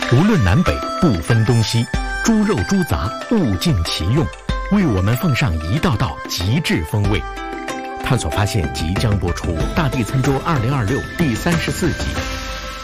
无论南北，不分东西，猪肉猪杂物尽其用，为我们奉上一道道极致风味。探索发现即将播出《大地餐桌2026》第34集。